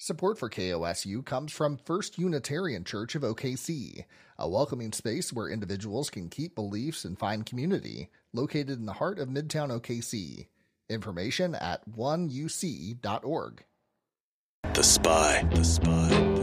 Support for KOSU comes from First Unitarian Church of OKC, a welcoming space where individuals can keep beliefs and find community, located in the heart of Midtown OKC. Information at oneuc.org. The Spy.